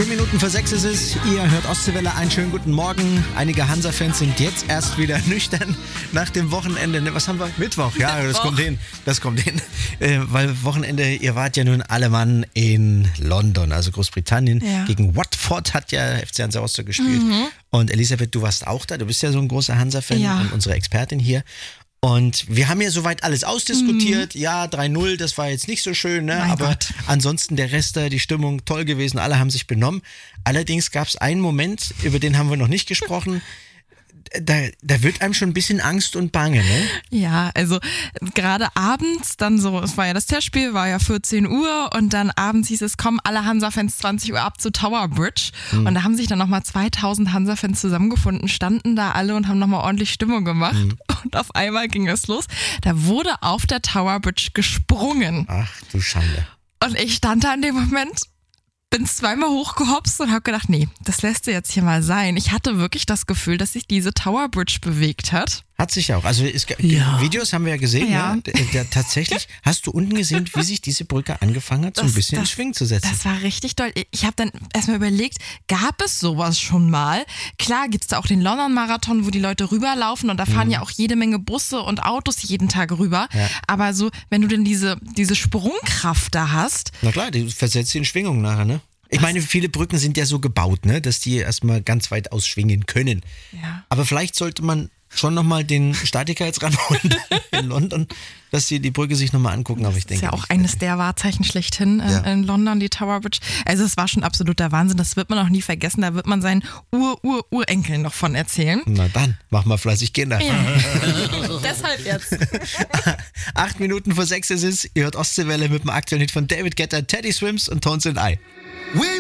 10 Minuten vor 6 ist es. Ihr hört Ostseewelle. Einen schönen guten Morgen. Einige Hansa-Fans sind jetzt erst wieder nüchtern nach dem Wochenende. Was haben wir? Mittwoch. Ja, das kommt hin. Weil Wochenende, ihr wart ja nun alle Mann in London, also Großbritannien. Ja. Gegen Watford hat ja FC Hansa Rostock gespielt. Und Elisabeth, du warst auch da. Du bist ja so ein großer Hansa-Fan und unsere Expertin hier. Und wir haben ja soweit alles ausdiskutiert. Ja, 3-0, das war jetzt nicht so schön, ne? Aber ansonsten der Rest da, die Stimmung toll gewesen, alle haben sich benommen. Allerdings gab es einen Moment, über den haben wir noch nicht gesprochen. Da wird einem schon ein bisschen Angst und Bange, ne? Ja, also gerade abends dann so, es war ja das Testspiel, war ja 14 Uhr und dann abends hieß es, kommen alle Hansa-Fans 20 Uhr ab zu Tower Bridge und da haben sich dann nochmal 2000 Hansa-Fans zusammengefunden, standen da alle und haben nochmal ordentlich Stimmung gemacht und auf einmal ging es los. Da wurde auf der Tower Bridge gesprungen. Ach du Schande. Und ich stand da in dem Moment, bin zweimal hochgehopst und habe gedacht, nee, das lässt du jetzt hier mal sein. Ich hatte wirklich das Gefühl, dass sich diese Tower Bridge bewegt hat. Hat sich auch. Also Videos haben wir ja gesehen. Ja. Tatsächlich, hast du unten gesehen, wie sich diese Brücke angefangen hat, so ein bisschen in Schwingen zu setzen? Das war richtig doll. Ich habe dann erstmal überlegt, gab es sowas schon mal? Klar gibt es da auch den London-Marathon, wo die Leute rüberlaufen und da fahren ja auch jede Menge Busse und Autos jeden Tag rüber. Ja. Aber so, wenn du denn diese Sprungkraft da hast. Na klar, die versetzt sie in Schwingung nachher, ne? Ich meine, viele Brücken sind ja so gebaut, ne, dass die erstmal ganz weit ausschwingen können. Ja. Aber vielleicht sollte man schon nochmal den Statiker jetzt ranholen in London, dass sie die Brücke sich nochmal angucken. Aber ich denke, das ist ja auch eines der Wahrzeichen schlechthin in London, die Tower Bridge. Also es war schon absoluter Wahnsinn, das wird man auch nie vergessen. Da wird man seinen Urenkeln noch von erzählen. Na dann, mach mal fleißig Kinder. Ja. Deshalb jetzt. 8 Minuten vor 6 ist es. Ihr hört Ostseewelle mit dem aktuellen Hit von David Guetta, Teddy Swims und Tones and I.